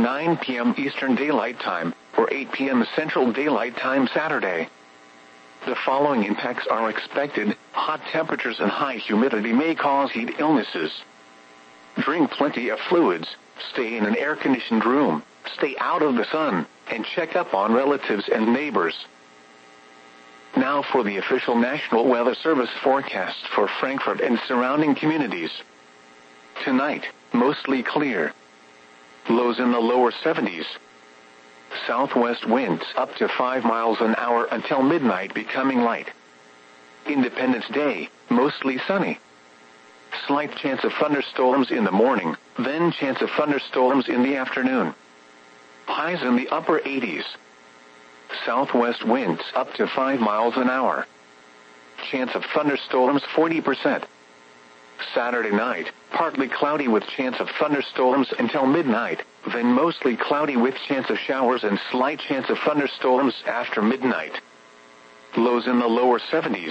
9 p.m. Eastern Daylight Time, or 8 p.m. Central Daylight Time Saturday. The following impacts are expected. Hot temperatures and high humidity may cause heat illnesses. Drink plenty of fluids, stay in an air-conditioned room, stay out of the sun, and check up on relatives and neighbors. Now for the official National Weather Service forecast for Frankfurt and surrounding communities. Tonight, mostly clear. Lows in the lower 70s. Southwest winds up to 5 miles an hour until midnight, becoming light. Independence Day, mostly sunny. Slight chance of thunderstorms in the morning, then chance of thunderstorms in the afternoon. Highs in the upper 80s. Southwest winds up to 5 miles an hour. Chance of thunderstorms 40%. Saturday night, partly cloudy with chance of thunderstorms until midnight, then mostly cloudy with chance of showers and slight chance of thunderstorms after midnight. Lows in the lower 70s.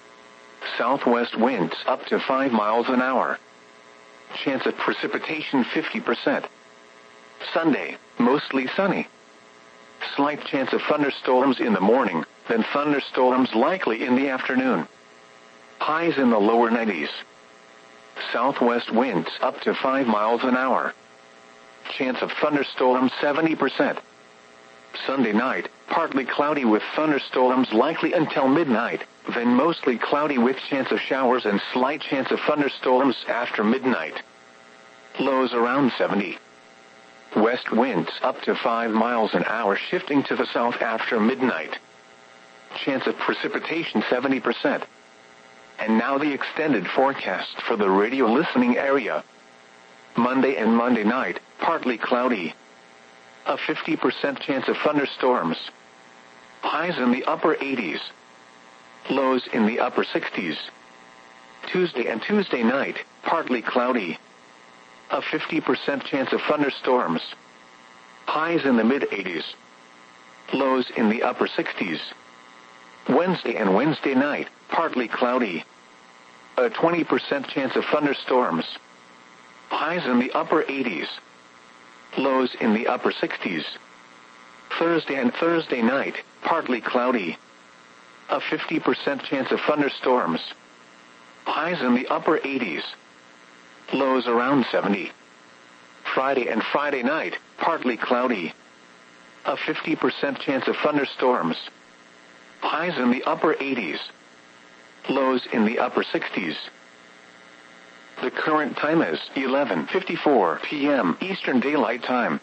Southwest winds up to 5 miles an hour. Chance of precipitation 50%. Sunday, mostly sunny. Slight chance of thunderstorms in the morning, then thunderstorms likely in the afternoon. Highs in the lower 90s. Southwest winds up to 5 miles an hour. Chance of thunderstorms 70%. Sunday night, partly cloudy with thunderstorms likely until midnight, then mostly cloudy with chance of showers and slight chance of thunderstorms after midnight. Lows around 70. West winds up to 5 miles an hour shifting to the south after midnight. Chance of precipitation 70%. And now the extended forecast for the radio listening area. Monday and Monday night, partly cloudy. A 50% chance of thunderstorms. Highs in the upper 80s. Lows in the upper 60s. Tuesday and Tuesday night, partly cloudy. A 50% chance of thunderstorms. Highs in the mid-80s. Lows in the upper 60s. Wednesday and Wednesday night, partly cloudy. A 20% chance of thunderstorms. Highs in the upper 80s. Lows in the upper 60s. Thursday and Thursday night, partly cloudy. A 50% chance of thunderstorms. Highs in the upper 80s. Lows around 70. Friday and Friday night, partly cloudy. A 50% chance of thunderstorms. Highs in the upper 80s. Lows in the upper 60s. The current time is 11:54 p.m. Eastern Daylight Time.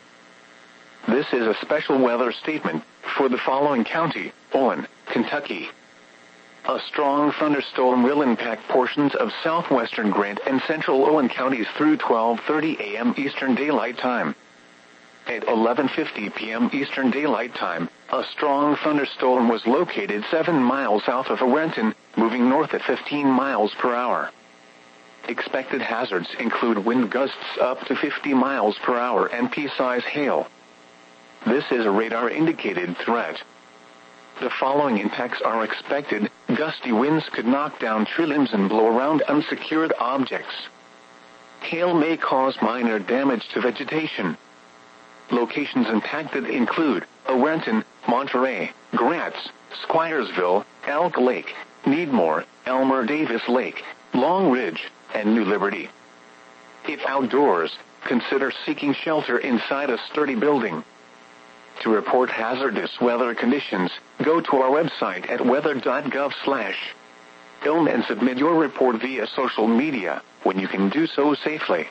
This is a special weather statement for the following county: Owen, Kentucky. A strong thunderstorm will impact portions of southwestern Grant and central Owen counties through 12:30 a.m. Eastern Daylight Time. At 11:50 p.m. Eastern Daylight Time, a strong thunderstorm was located 7 miles south of Renton, moving north at 15 miles per hour. Expected hazards include wind gusts up to 50 miles per hour and pea-size hail. This is a radar-indicated threat. The following impacts are expected. Gusty winds could knock down tree limbs and blow around unsecured objects. Hail may cause minor damage to vegetation. Locations impacted include Renton, Monterey, Grants, Squiresville, Elk Lake, Needmore, Elmer Davis Lake, Long Ridge, and New Liberty. If outdoors, consider seeking shelter inside a sturdy building. To report hazardous weather conditions, go to our website at weather.gov/ilm and submit your report via social media, when you can do so safely.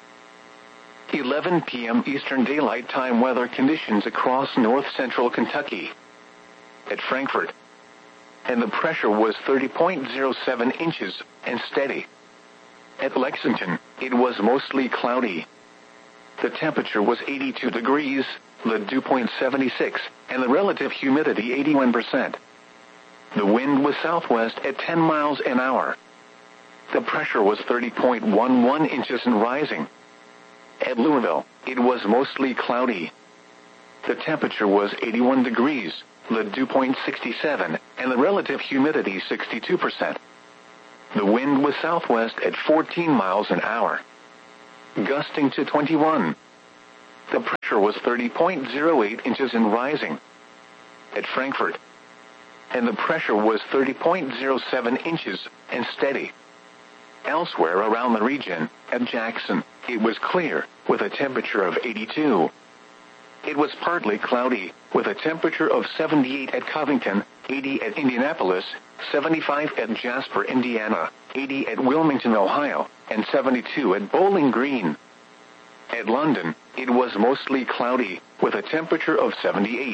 11 p.m. Eastern Daylight Time weather conditions across north-central Kentucky. At Frankfurt, and the pressure was 30.07 inches, and steady. At Lexington, it was mostly cloudy. The temperature was 82 degrees, the dew point 76, and the relative humidity 81%. The wind was southwest at 10 miles an hour. The pressure was 30.11 inches and rising. At Louisville, it was mostly cloudy. The temperature was 81 degrees, the dew point 67, and the relative humidity 62%. The wind was southwest at 14 miles an hour, gusting to 21. The pressure temperature was 30.08 inches and rising. At Frankfurt, and the pressure was 30.07 inches and steady. Elsewhere around the region, at Jackson, it was clear, with a temperature of 82. It was partly cloudy, with a temperature of 78 at Covington, 80 at Indianapolis, 75 at Jasper, Indiana, 80 at Wilmington, Ohio, and 72 at Bowling Green. At London, it was mostly cloudy, with a temperature of 78.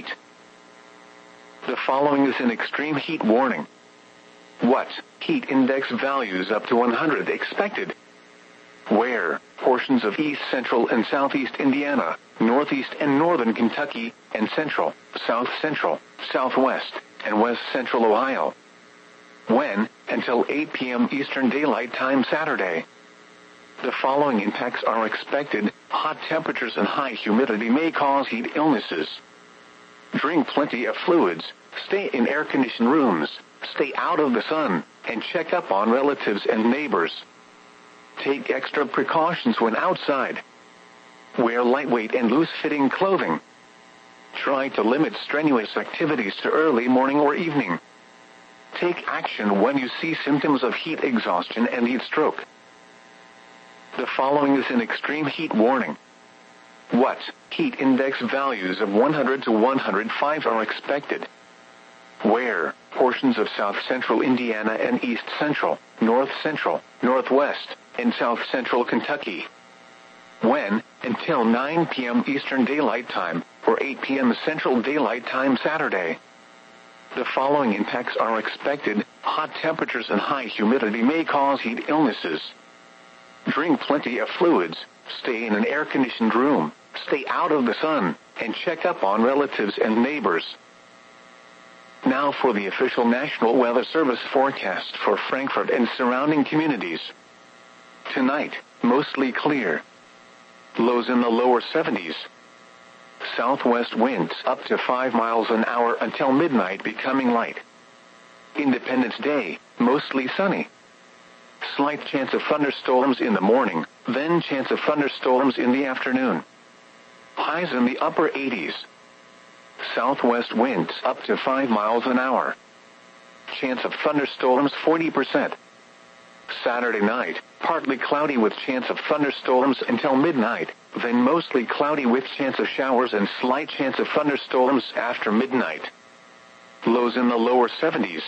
The following is an extreme heat warning. What? Heat index values up to 100 expected. Where? Portions of east central and southeast Indiana, northeast and northern Kentucky, and central, south central, southwest, and west central Ohio. When? Until 8 p.m. Eastern Daylight Time Saturday. The following impacts are expected. Hot temperatures and high humidity may cause heat illnesses. Drink plenty of fluids, stay in air-conditioned rooms, stay out of the sun, and check up on relatives and neighbors. Take extra precautions when outside. Wear lightweight and loose-fitting clothing. Try to limit strenuous activities to early morning or evening. Take action when you see symptoms of heat exhaustion and heat stroke. The following is an extreme heat warning. What? Heat index values of 100 to 105 are expected. Where? Portions of south central Indiana and east central, north central, northwest, and south central Kentucky. When? Until 9 p.m. Eastern Daylight Time, or 8 p.m. Central Daylight Time Saturday. The following impacts are expected. Hot temperatures and high humidity may cause heat illnesses. Drink plenty of fluids, stay in an air-conditioned room, stay out of the sun, and check up on relatives and neighbors. Now for the official National Weather Service forecast for Frankfurt and surrounding communities. Tonight, mostly clear. Lows in the lower 70s. Southwest winds up to 5 miles an hour until midnight, becoming light. Independence Day, mostly sunny. Slight chance of thunderstorms in the morning, then chance of thunderstorms in the afternoon. Highs in the upper 80s. Southwest winds up to 5 miles an hour. Chance of thunderstorms 40%. Saturday night, partly cloudy with chance of thunderstorms until midnight, then mostly cloudy with chance of showers and slight chance of thunderstorms after midnight. Lows in the lower 70s.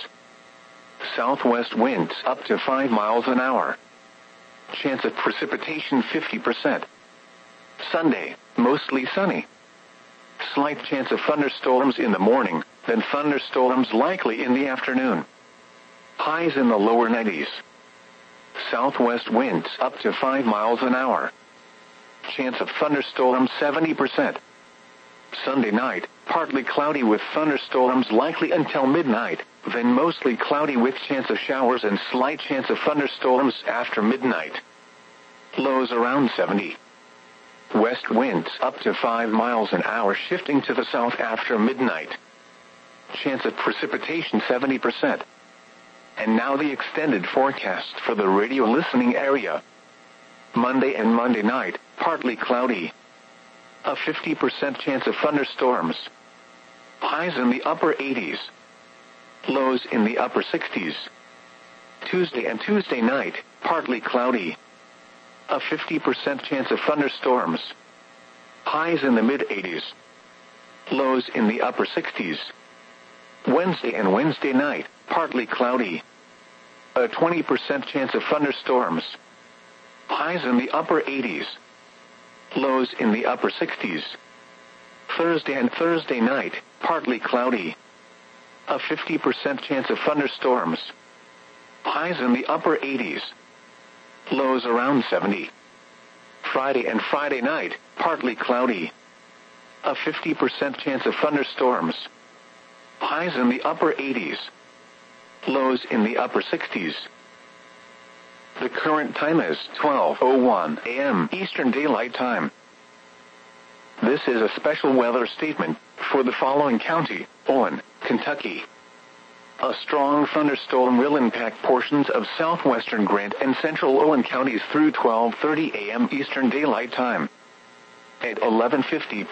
Southwest winds up to 5 miles an hour. Chance of precipitation 50%. Sunday, mostly sunny. Slight chance of thunderstorms in the morning, then thunderstorms likely in the afternoon. Highs in the lower 90s. Southwest winds up to 5 miles an hour. Chance of thunderstorms 70%. Sunday night, partly cloudy with thunderstorms likely until midnight, then mostly cloudy with chance of showers and slight chance of thunderstorms after midnight. Lows around 70. West winds up to 5 miles an hour shifting to the south after midnight. Chance of precipitation 70%. And now the extended forecast for the radio listening area. Monday and Monday night, partly cloudy. A 50% chance of thunderstorms. Highs in the upper 80s. Lows in the upper 60s. Tuesday and Tuesday night, partly cloudy. A 50% chance of thunderstorms. Highs in the mid-80s. Lows in the upper 60s. Wednesday and Wednesday night, partly cloudy. A 20% chance of thunderstorms. Highs in the upper 80s. Lows in the upper 60s. Thursday and Thursday night, partly cloudy. A 50% chance of thunderstorms. Highs in the upper 80s. Lows around 70. Friday and Friday night, partly cloudy. A 50% chance of thunderstorms. Highs in the upper 80s. Lows in the upper 60s. The current time is 12:01 a.m. Eastern Daylight Time. This is a special weather statement for the following county, Owen, Kentucky. A strong thunderstorm will impact portions of southwestern Grant and central Owen counties through 12:30 a.m. Eastern Daylight Time. At 11:50